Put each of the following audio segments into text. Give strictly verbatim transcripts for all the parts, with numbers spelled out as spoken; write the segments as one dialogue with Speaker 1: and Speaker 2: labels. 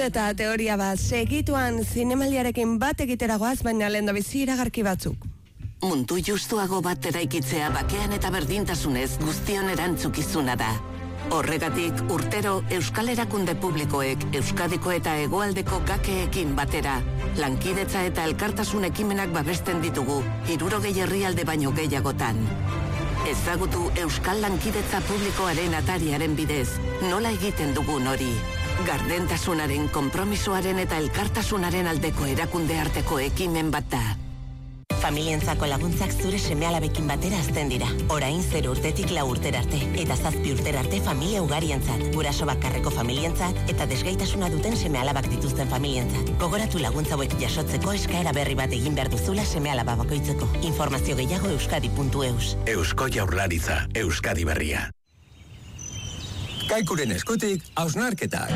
Speaker 1: Eta teoria bat, segituan zinemaldiarekin bat egiteragoaz, baina lehen da bizi iragarki batzuk.
Speaker 2: Mundu justuago bat eraikitzea bakean eta berdintasunez guztion erantzukizuna da. Horregatik, urtero Euskal Erakunde Publikoek Euskadiko eta Hegoaldeko gakeekin batera, lankidetza eta elkartasun ekimenak babesten ditugu, hirurogei herrialde baino gehiagotan. Ezagutu Euskal Lankidetza Publikoaren atariaren bidez, nola egiten dugun hori. Gardentasunaren, konpromisoaren eta elkartasunaren aldeko erakunde arteko ekimen bat da.
Speaker 3: Familientzako laguntzak zure seme-alabekin batera azten dira. Orain zero urtetik lau urtera arte, eta zazpi urtera arte familia ugarientzat, guraso bakarreko familientzat, eta desgaitasuna duten seme-alabak dituzten familientzat. Gogoratu laguntza hauek jasotzeko eskaera berri bat egin behar duzula seme-alaba bakoitzeko. Informazio gehiago euskadi puntu eus.
Speaker 4: Eusko Jaurlaritza, Euskadi Berria. Kaikuren eskutik, hausnarketak.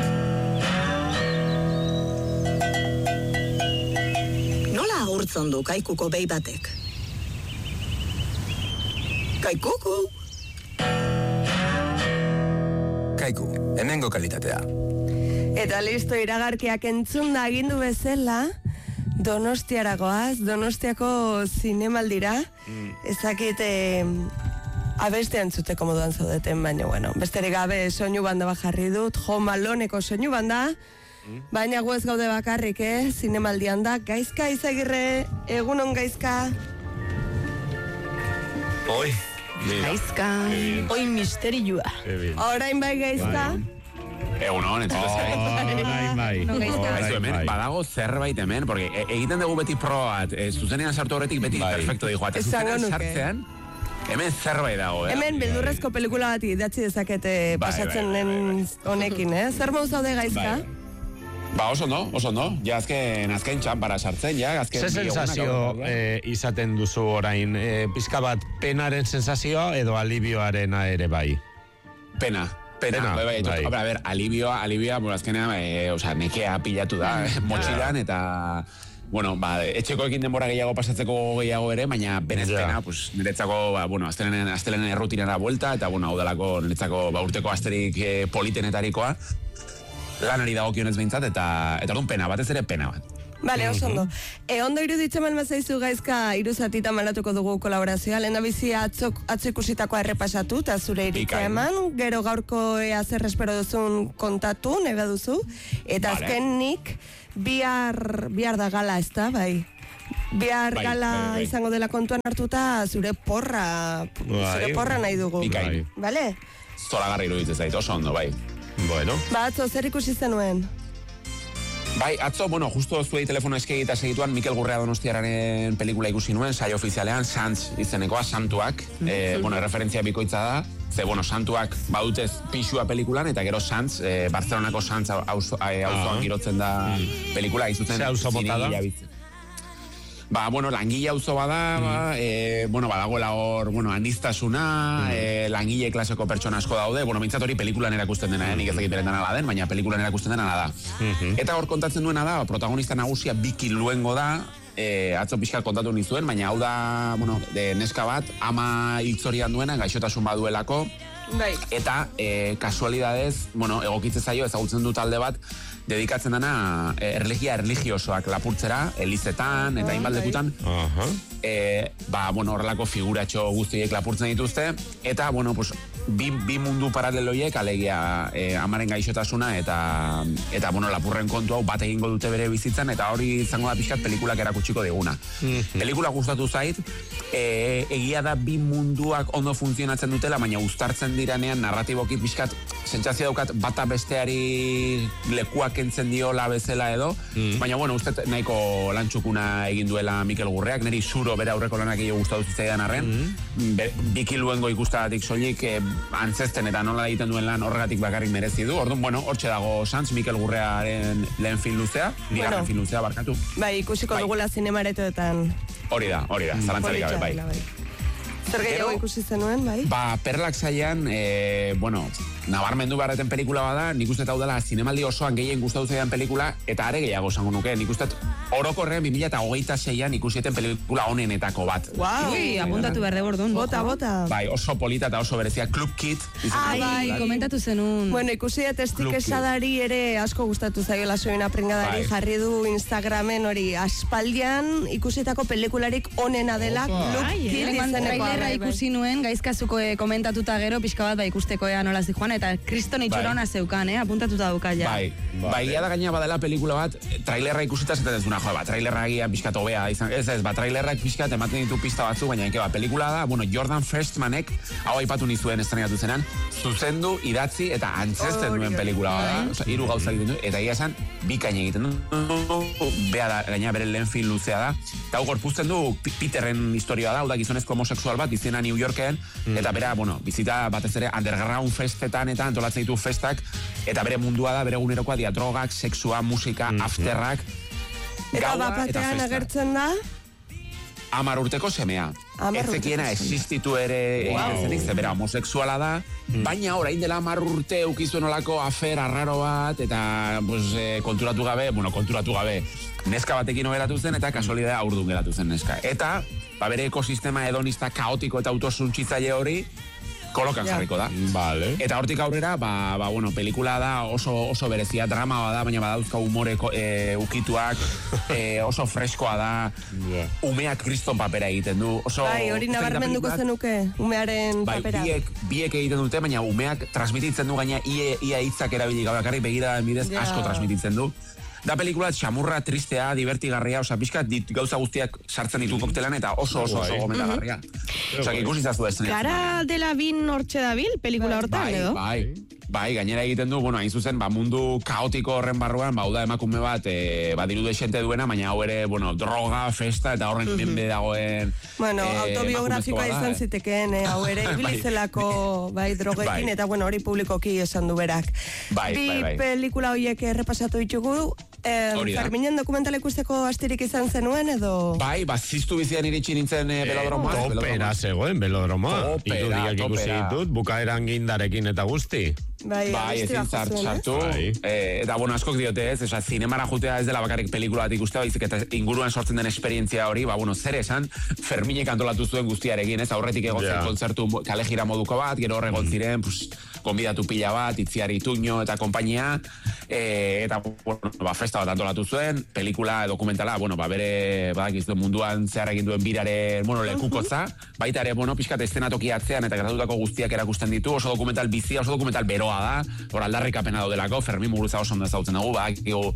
Speaker 5: Nola agurtzen du kaikuko behi batek? Kaikuku!
Speaker 4: Kaiku, hemengo kalitatea.
Speaker 1: Eta listo, iragarkiak entzun da agindu bezala, Donostiaragoaz, Donostiako zinemaldira, mm. ezakit... Eh, abeste antzuteko moduan zaudeten, baina, bueno, besterik gabe soinu banda bajarri dut, Jo Maloneko soinu banda, mm. baina guez gaude bakarrik, eh, zinemaldian da, Gaizka Izagirre, egunon Gaizka.
Speaker 6: Oi,
Speaker 1: Gaizka, oi misterioa. Orain bai Gaizka.
Speaker 6: Egunon, entzutez.
Speaker 7: Bai, bai.
Speaker 6: Badago zerbait hemen, porque egiten dugu beti probat, zuzenean sartu horretik beti perfecto dijo, eta zuzenean sartzean, hemen zerbait dago, eh?
Speaker 1: Hemen beldurrezko pelikula bat idatzi dezakete pasatzen den honekin, eh? Zer modu zaude Gaizka?
Speaker 6: Ba, oso no, oso no. Ja, azken, azken txampara sartzen, ja.
Speaker 7: Ze sensazio eh, izaten duzu orain? Eh, pizka bat penaren sensazioa edo alibioarena ere bai?
Speaker 6: Pena. Pena, pena, bai, bai, bai. A ver, alibioa, alibioa, bueno, azkenean, eh, o sea, nekea pilatu da, motxilan, eta... Bueno, ba, etxekoekin denbora gehiago pasatzeko gehiago ere, baina benez pena, pues, niretzako, ba, bueno, astelenen, astelenen errutinara buelta, eta, bueno, hau dalako, niretzako, ba, urteko asterik eh, politenetarikoa, lanari dagokionez behintzat, eta, eta orduan pena, batez ere pena bat.
Speaker 1: Bale, oso ondo. E, ondo iruditzen malmazaizu Gaizka, iruzatita malatuko dugu kolaborazioa, lehen da bizi atzo, atzo ikusitakoa errepasatu, eta zure iritzea eman, gero gaurko ea zer espero duzun kontatu, nega duzu, eta vale. Azkenik, bihar, bihar da gala, ez da, bai? Bihar bai, gala bai, bai. Izango dela kontuan hartuta, zure porra, bai. Zure porra nahi dugu.
Speaker 6: Bikain.
Speaker 1: Bale?
Speaker 6: Zoragarri iruditzen zait, oso ondo, bai.
Speaker 7: Bueno.
Speaker 1: Ba, atzo, zer ikusi zenuen?
Speaker 6: Bai, atzo, bueno, justo zuei telefono eskegita segituan Mikel Gurrea Donostiararen pelikula ikusi nuen, saio ofizialean, Sants izenekoa, Santuak, mm-hmm. eh, bueno, referentzia bikoitza da, ze, bueno, Santuak badutez pixua pelikulan, eta gero Sants, eh, Barcelonako Sants auzoan uh-huh. girotzen da mm. pelikula, izutzen.
Speaker 7: Ze auzo mota da?
Speaker 6: Ba, bueno, langile auzo bada, mm. ba, e, bueno, badagoela hor, bueno, aniztasuna, mm. e, langile klaseko pertsona asko daude, bueno, mintzat hori pelikulan erakusten dena, eh, nik ez dakit ala den, baina pelikulan erakusten dena da. Mm-hmm. Eta hor kontatzen duena da, protagonista nagusia Biki Luengo da, e, atzo pixkat kontatu nizuen, baina hau da, bueno, de neska bat, ama hiltzorian duena, gaixotasun baduelako,
Speaker 1: bai.
Speaker 6: Eta e, kasualidadez, bueno, egokitze zaio ezagutzen du talde bat, dedikatzen dana erligia erligiosoak lapurtzera, elizetan, eta inbaldekutan,
Speaker 7: uh-huh.
Speaker 6: e, ba, bueno, horrelako figuratxo guztiek lapurtzen dituzte, eta, bueno, pues, bi, bi mundu paraleloiek, alegia e, amaren gaixotasuna, eta, eta, bueno, lapurren kontu hau bat egingo dute bere bizitzan, eta hori izango da pixkat pelikulak erakutsiko diguna. Uh-huh. Pelikula gustatu zait, e, egia da bi munduak ondo funtzionatzen dutela, baina uztartzen diranean narratiboki pixkat, sentsazio daukat bata besteari lekuak kentzen diola bezala edo, mm. baina bueno, uste nahiko lantxukuna egin duela Mikel Gurreak, niri Zuro bere aurreko lanak egin gustatu zitzaidan arren, mm. Biki Luengo ikustagatik soilik eh, antzesten eta nola egiten duen lan horregatik bakarrik merezi du. Orduan, bueno, hortxe dago Sants, Mikel Gurrearen lehen film luzea, bigarren bueno, film luzea barkatu.
Speaker 1: Bai, ikusiko bai. Dugula zinemaretoetan.
Speaker 6: Hori da, hori da, zalantzarik gabe, bai.
Speaker 1: bai. Zer gehiago ikusi zenuen, bai?
Speaker 6: Ba, Perlak zaian, e, bueno, nabarmendu beharreten pelikula bada, nik uste hau dela zinemaldi osoan gehien gustatu zaidan pelikula, eta are gehiago esango nuke, nik uste orokorrean bi mila hogeita seian ikusieten pelikula honenetako bat.
Speaker 1: Wow.
Speaker 8: Ui, apuntatu behar debordun.
Speaker 1: Bota, bota.
Speaker 6: Bai, oso polita eta oso berezia, Club Kid.
Speaker 8: Ai, bai, komentatu zenun.
Speaker 1: Bueno, ikusi etestik esadari ere asko gustatu zaiola soina pringadari,
Speaker 6: bai.
Speaker 1: jarri du Instagramen hori aspaldian ikusitako pelikularik onena dela Club Kid izenekoa.
Speaker 8: Trailerra ikusi nuen, gaizkazuko eh, komentatuta gero, pixka bat, ba, ikusteko ea nola zijoan, eta kriston itxura ona zeukan, eh, apuntatuta dauka ja.
Speaker 6: Bai, bai, ia da gaina badela pelikula bat, trailerra ikusita zaten ez duna, jo, ba, trailerra agian pixkat obea izan, ez ez, ba, trailerrak pixkat ematen ditu pista batzu, baina eke, ba, pelikula da, bueno, Jordan Firstmanek, hau aipatu nizuen estrenatu zenan, zuzendu, idatzi eta antzesten duen pelikula bada, oza, hiru gauza egiten du, eta ia esan, bikain egiten du, bea da, gaina bere lehen film luzea da, eta hau gorpuzten du Peterren historioa da, hau da gizonezko homosexual bat, izena New Yorken, mm. eta bera, bueno, bizita batez ere underground festetan eta antolatzen ditu festak, eta bere mundua da, bere egunerokoa dia drogak, sexua, musika, mm. afterrak,
Speaker 1: eta bapatean agertzen da?
Speaker 6: Amar urteko semea. Ez zekiena existitu ere egiten zenik, ze bera homosexuala da, mm. baina orain dela amar urte ukizuen olako afer arraro bat, eta pues, eh, konturatu gabe, bueno, konturatu gabe, neska batekin ogeratu zen, eta kasualidadea aurdun geratu zen neska. Eta, ba, bere ekosistema hedonista kaotiko eta autosuntxitzaile hori, kolokan jarriko da.
Speaker 7: Vale.
Speaker 6: Eta hortik aurrera, ba, ba, bueno, pelikula da oso, oso berezia, drama bada, baina badauzka humore e, ukituak, e, oso freskoa da, yeah. umeak kriston papera egiten du. Oso,
Speaker 1: bai, hori nabarmenduko zenuke, umearen
Speaker 6: bai,
Speaker 1: papera.
Speaker 6: Biek, biek egiten dute, baina umeak transmititzen du gaina ia, ia hitzak erabili gabe, bakarrik begira bidez yeah. asko transmititzen du. Da pelikula xamurra, tristea, divertigarria, oza, pixkat dit, gauza guztiak sartzen ditu koktelan eta oso oso oso gomendagarria. Oza, ikusi zazu ez.
Speaker 1: Gara dela bin hortxe dabil, pelikula hortan, edo?
Speaker 6: Bai, bai, gainera egiten du, bueno, hain zuzen, ba, mundu kaotiko horren barruan, ba, da emakume bat, e, ba, diru desente duena, baina hau ere, bueno, droga, festa, eta horren mm-hmm. menbe dagoen...
Speaker 1: Bueno, e, autobiografikoa izan eh? zitekeen, eh, hau ere, ibilizelako, bai, drogekin, bai. Eta, bueno, hori publikoki esan du berak.
Speaker 6: Bai,
Speaker 1: Bi
Speaker 6: bai, bai.
Speaker 1: pelikula horiek errepasatu ditugu, Eh, Ferminen dokumentala ikusteko astirik izan zenuen, edo...
Speaker 6: Bai, ba, ziztu bizian iritsi nintzen eh, belodromoa.
Speaker 7: Topera zegoen, belodromoa. Irudiak ikusi ditut, bukaeran gindarekin eta guzti.
Speaker 1: Bai,
Speaker 6: bai ezin sartu. Eh? Eh, eta, bueno, askok diote ez, eza, zinemara jutea ez dela bakarrik pelikula bat ikustea, baizik eta inguruan sortzen den esperientzia hori, ba, bueno, zer esan, Ferminek antolatu zuen guztiarekin, ez, aurretik egon zen yeah. kontzertu kalejira moduko bat, gero horregon ziren, pues, konbidatu pila bat, Itziar Ituño eta kompainia, eh, eta, bueno, ba, festa bat antolatu zuen, pelikula, dokumentala, bueno, ba, bere, badakiz duen munduan zehar egin duen birare, bueno, lekukotza, baita ere, bueno, pixkat eszenatoki atzean eta gertatutako guztiak erakusten ditu, oso dokumental bizia, oso dokumental beroa da, hor aldarrikapena daudelako, Fermin Muguruza oso ondo ezautzen dugu, ba, gego,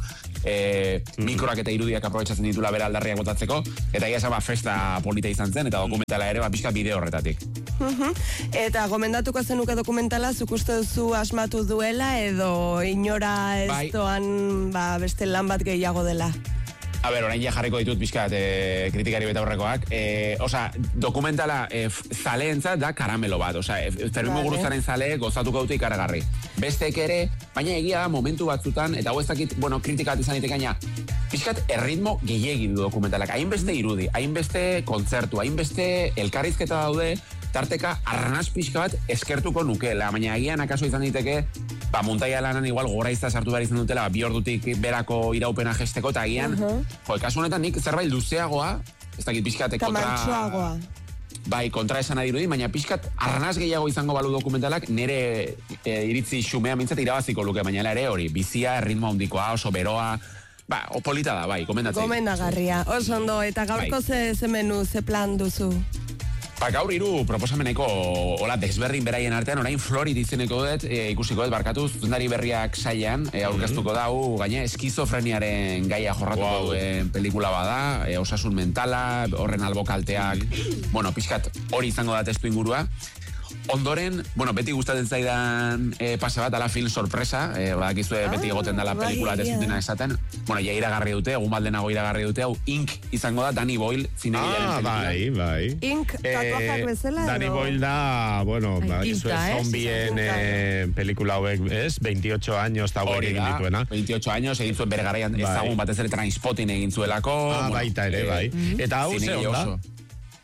Speaker 6: e, mikroak eta irudiak aprobetxatzen ditula bere aldarriak botatzeko, eta ia esan, ba, festa polita izan zen, eta dokumentala ere, ba, pixka bideo horretatik.
Speaker 1: Uh-huh. Eta gomendatuko zenuke dokumentala, zuk uste duzu asmatu duela, edo inora ez bai. doan, ba, beste lan bat gehiago dela?
Speaker 6: A ber, orain ja jarriko ditut pixkat e, kritikari beta horrekoak. E, osa, dokumentala e, zaleentzat da karamelo bat. Osa, e, Fermin Muguruzaren zale gozatuko dute ikaragarri. Bestek ere, baina egia da momentu batzutan, eta hau ez dakit, bueno, kritikat izan itekaina, pixkat erritmo gehiegi du dokumentalak. Hainbeste irudi, hainbeste kontzertu, hainbeste elkarrizketa daude, tarteka arnaz pixka bat eskertuko nukeela, baina agian akaso izan diteke, ba, muntaia lanan igual goraizta sartu behar izan dutela, ba, bi ordutik berako iraupena gesteko, eta agian, uh-huh. jo, kasu honetan nik zerbait luzeagoa, ez dakit pixkate kontra...
Speaker 1: Kamantxoagoa.
Speaker 6: Bai, kontra esan adirudi, baina pixkat arnaz gehiago izango balu dokumentalak, nire e, iritzi xumea mintzat irabaziko luke, baina ere hori, bizia, erritmo handikoa, oso beroa, ba, opolita da, bai, komendatzei.
Speaker 1: Komendagarria, oso ondo, eta gaurko bai. ze, ze menu, ze plan duzu?
Speaker 6: Ba, gaur hiru proposameneko hola desberdin beraien artean, orain Florit izeneko dut, e, ikusiko dut barkatu, zuzendari berriak saian, e, aurkeztuko dau, gaine eskizofreniaren gaia jorratuko wow. duen pelikula bada, e, osasun mentala, horren albokalteak, bueno, pixkat hori izango da testu ingurua. Ondoren, bueno, beti gustatzen zaidan e, pase bat, ala film sorpresa, e, badakizue ah, beti egoten dela pelikula ez dutena esaten. Bueno, ja iragarri dute, egun baldenago iragarri dute, hau Ink izango da, Danny Boyle zinegilaren
Speaker 7: ah,
Speaker 6: pelikula.
Speaker 7: Bai, bai.
Speaker 1: Ink, tatuajak bezala,
Speaker 7: Danny
Speaker 1: edo?
Speaker 7: Boyle da, bueno, badakizue zombien eh, pelikula hauek, ez? veintiocho años eta hauek egin dituena.
Speaker 6: veintiocho años, egin zuen bere garaian bai. ezagun batez ere Trainspotting egin zuelako.
Speaker 7: Ah, bueno, baita ere, bai. Mm-hmm. Eta hau ze onda?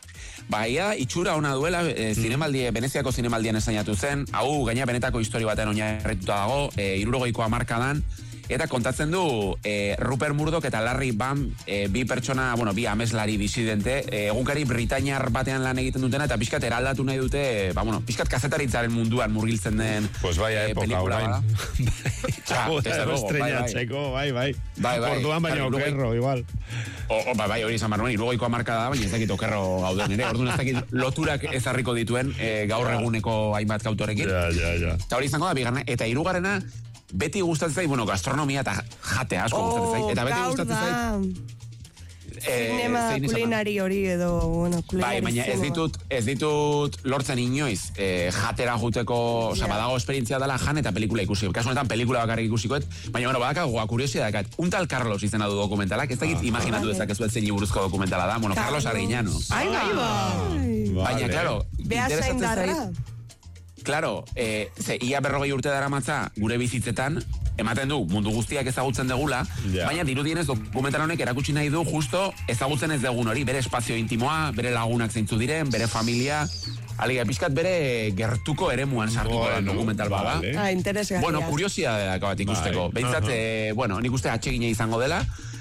Speaker 6: Baia, itxura ona duela, e, zinemaldi, Veneziako zinemaldian esainatu zen, hau gaina benetako historia batean oinarrituta dago, e, hirurogeiko hamarkadan, eta kontatzen du e, Rupert Murdoch eta Larry Bam, e, bi pertsona, bueno, bi ameslari disidente, e, egunkari britainiar batean lan egiten dutena, eta pixkat eraldatu nahi dute, e, ba, bueno, pixkat kazetaritzaren munduan murgiltzen den
Speaker 7: pues vaya
Speaker 6: e,
Speaker 7: época,
Speaker 6: orain.
Speaker 7: Estreñatzeko, bai, bai.
Speaker 6: Bai, bai.
Speaker 7: Orduan baina okerro, igual.
Speaker 6: O, o, bai, hori izan barruan, irugoiko amarkada da, baina ez dakit okerro gauden ere. Orduan ez dakit loturak ezarriko dituen e, gaur eguneko hainbat gautorekin.
Speaker 7: Ja, ja, ja.
Speaker 6: Eta hori izango da, bigarna, eta hirugarrena, beti gustatzen zait, bueno, gastronomia eta jatea asko
Speaker 1: Oh,
Speaker 6: gustatzen zait. Eta beti gustatzen zait.
Speaker 1: Zinema kulinari hori edo, bueno, kulinari
Speaker 6: bai, baina ez ditut, ez ditut lortzen inoiz eh, jatera juteko, osea, badago esperientzia dela jan eta pelikula ikusi. Kasu honetan pelikula bakarrik ikusikoet, baina, bueno, badakagoa, kuriosia dakat, un tal Carlos izena du dokumentalak, ez dakit imaginatu dezakezu zein buruzko dokumentala da, bueno, Carlos Arguiñano.
Speaker 1: Ai, bai, bai.
Speaker 6: Baina, claro,
Speaker 1: Beha zain darra.
Speaker 6: Claro, eh, ze, ia berrogei urte dara matza gure bizitzetan, ematen du mundu guztiak ezagutzen degula, yeah. Baina dirudienez dokumental honek erakutsi nahi du justo ezagutzen ez degun hori, bere espazio intimoa, bere lagunak zeintzu diren, bere familia, aliga, pixkat bere gertuko eremuan sartuko den dokumental bada.
Speaker 1: Vale. Ah, interesgarria.
Speaker 6: Bueno, kuriosia bat ikusteko. Vale. Behintzat, uh-huh. eh, bueno, nik uste atsegina izango dela,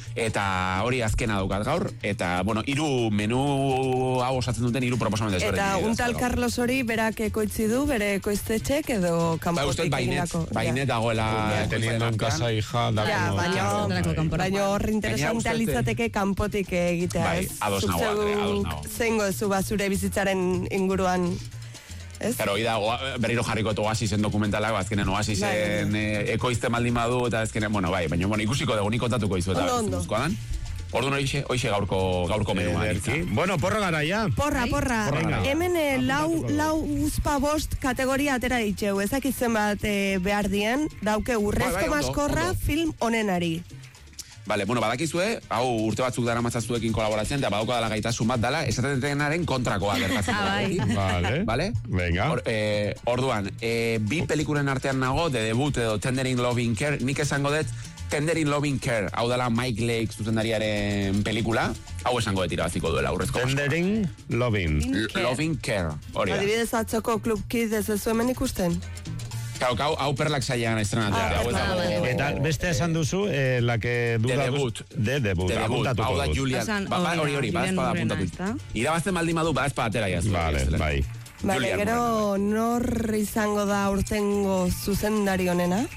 Speaker 6: eta hori azkena daukat gaur, eta, bueno, hiru menu hau osatzen duten hiru proposamen desberdin.
Speaker 1: Eta un tal Carlos hori berak ekoitzi du, bere ekoiztetxek edo kanpotik eginako.
Speaker 6: Bainet dagoela.
Speaker 7: Teniendo en casa hija, da
Speaker 1: ja, baina, baina horri interesante alizateke kanpotik egitea.
Speaker 6: Bai, ados nago, ados nago.
Speaker 1: Zengo zu bazure bizitzaren inguruan.
Speaker 6: Claro, oida, berriro jarriko eta oasizen dokumentalak, azkenen oasizen e, ekoizte maldin badu, eta azkenen, bueno, bai, baina, bueno, ikusiko dugu, nik kontatuko izu, eta zuzuzkoa dan. Orduan hoixe, hoixe gaurko, gaurko menua.
Speaker 7: Bueno, porra gara, ja.
Speaker 1: Porra, porra. porra Hemen eh, lau, lau uzpa bost kategoria atera ditxeu, ezakitzen bat eh, behar dien, dauke urrezko bai, bai, maskorra ondo. Film onenari.
Speaker 6: Vale, bueno, badakizue, hau urte batzuk dara matzaztuekin kolaboratzen, eta badauko dala gaitasun bat dala, esatetenaren kontrakoa gertatzen.
Speaker 7: Vale,
Speaker 6: vale?
Speaker 7: Venga.
Speaker 6: Or, eh, orduan, eh, bi pelikulen artean nago, de debut edo Tender in Loving Care, nik esango dut, Tender in Loving Care, hau dela Mike Lake zuzendariaren pelikula, hau esango dut irabaziko duela, urrezko maskoa.
Speaker 7: Tender in Loving.
Speaker 6: Loving Care, hori da.
Speaker 1: Adibidez atzoko Club Kid ez ez hemen ikusten?
Speaker 6: Hau, hau, hau perlak saian estrenatzea.
Speaker 1: Ah,
Speaker 7: eta beste esan duzu, eh, la que duda...
Speaker 6: De debut.
Speaker 7: De debut, apuntatuko
Speaker 6: hau da Julian. Hori, hori, badazpada apuntatu. Irabazten baldin badu, badazpada atera jaz.
Speaker 7: Vale, bai.
Speaker 1: Vale, gero nor izango da urtengo zuzendari honena?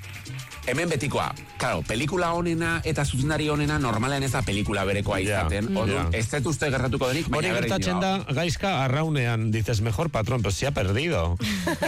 Speaker 6: Hemen betikoa, claro, pelikula honena eta zuzendari honena normalen ez da pelikula berekoa izaten. Yeah. Yeah. Ez dut uste gertatuko denik,
Speaker 7: baina hori gertatzen da, gaizka, arraunean, dices, mejor patrón, pues si ha perdido.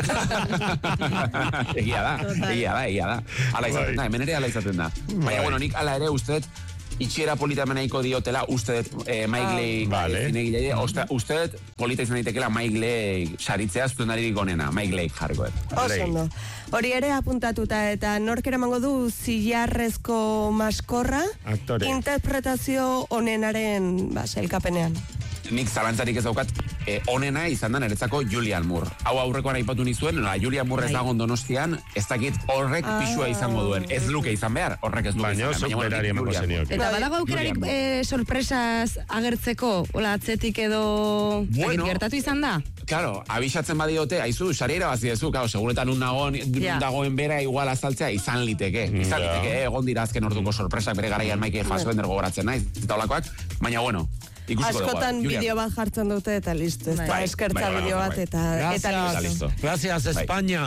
Speaker 6: egia da, egia da, egia da. Ala izaten da, hemen ere ala izaten da. Baina, bueno, nik ala ere uste dut, itxiera polita menaiko diotela, uste dut eh, Mike Leigh
Speaker 7: vale.
Speaker 6: zinegilea, uste dut polita izan daitekela Mike Leigh saritzea zuzendaririk onena, Mike Leigh jarriko dut.
Speaker 1: Osondo. Hori ere apuntatuta eta nork eramango du zilarrezko maskorra
Speaker 7: Aktore.
Speaker 1: Interpretazio onenaren ba, sailkapenean.
Speaker 6: Nik zalantzarik ez daukat, eh, onena izan da niretzako Julian Moore. Hau aurrekoan aipatu nizuen, la, Julian Moore ez dagoen Donostian, ez dakit horrek ah. pixua izango duen. Ez luke izan behar, horrek ez luke
Speaker 7: baina,
Speaker 6: izan behar.
Speaker 7: Baina, oso emango zenioke.
Speaker 8: Eta badago aukerarik eh, sorpresaz agertzeko, ola atzetik edo bueno, gertatu izan da?
Speaker 6: Claro, abisatzen badiote, haizu, sari irabazi dezu, claro, seguretan un nagoen, yeah. dagoen bera igual azaltzea izan liteke. Izan yeah. liteke, eh, egon dira azken orduko sorpresak bere garaian Michael Fassbender gogoratzen naiz, eta olakoak, baina bueno,
Speaker 1: askotan bideo bat jartzen dute eta listo. Ez da eskertza bideo bat eta eta listo.
Speaker 7: Gracias, España.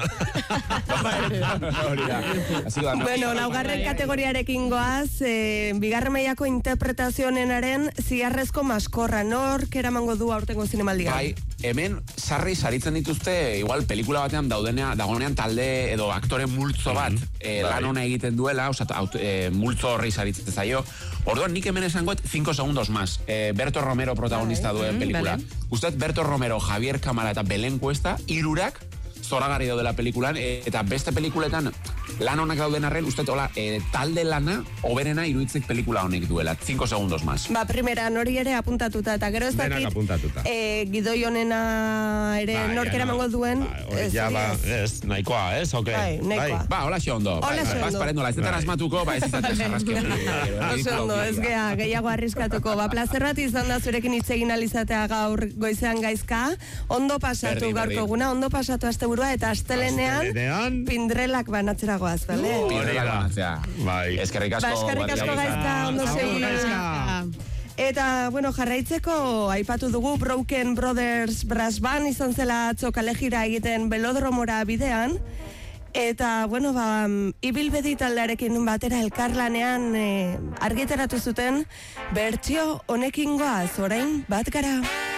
Speaker 1: Bueno, laugarren kategoriarekin goaz, eh, bigarren mailako interpretazionenaren ziarrezko maskorra. Nork eramango du aurtengo zinemaldian?
Speaker 6: Bai, hemen sarri saritzen dituzte, igual pelikula batean daudenea, dagoenean talde edo aktore multzo bat eh, lan ona egiten duela, oza, eh, multzo horri saritzen zaio. Orduan, nik hemen esangoet cinco segundos más. Eh, Berto Romero protagonista duen pelikula. Usted, Berto Romero, Javier Cámara eta Belén Cuesta, irurak zoragarri daudela pelikulan, eta beste pelikuletan lan honak dauden arren, uste tola, e, talde lana, oberena iruitzik pelikula honek duela. cinco segundos más.
Speaker 1: Ba, primera, nori ere apuntatuta, eta gero ez
Speaker 7: Denak
Speaker 1: dakit,
Speaker 7: apuntatuta.
Speaker 1: e, gidoi honena ere
Speaker 7: Ba,
Speaker 1: nork
Speaker 7: ja,
Speaker 1: eramango duen.
Speaker 7: Ba, hori
Speaker 1: ez,
Speaker 7: ja, ba,
Speaker 1: ez.
Speaker 7: ez, nahikoa, ez, ok.
Speaker 1: Bai, nahikoa.
Speaker 6: Ba, hola xe ondo.
Speaker 1: Hola xe ondo.
Speaker 6: Bas parendola, ez detan asmatuko, ba, ez izaten sarraski.
Speaker 1: Oso ondo, ez gea, gehiago arriskatuko. Ba, plazer bat izan da zurekin hitz egin alizatea gaur goizean gaizka. Ondo pasatu
Speaker 6: Berdin,
Speaker 1: gaurko
Speaker 6: berdin.
Speaker 1: eguna, ondo pasatu asteburua eta astelenean
Speaker 7: Astelenean?
Speaker 1: pindrelak banatzera goaz, bale?
Speaker 7: Hori da. Bai.
Speaker 6: Eskerrik asko.
Speaker 1: Ba, eskerrik asko
Speaker 6: Maria Luisa.
Speaker 1: gaizka, ondo
Speaker 7: Agur,
Speaker 1: seguna.
Speaker 7: gaizka.
Speaker 1: Eta, bueno, jarraitzeko aipatu dugu Broken Brothers Brass Band izan zela atzo kalejira egiten belodromora bidean. Eta, bueno, ba, ibilbedi taldearekin batera elkarlanean e, argitaratu zuten bertsio honekin goaz, orain bat gara.